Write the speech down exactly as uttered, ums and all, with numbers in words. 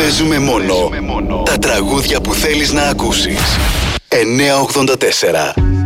Παίζουμε μόνο τα τραγούδια που θέλεις να ακούσεις. εννιά ογδόντα τέσσερα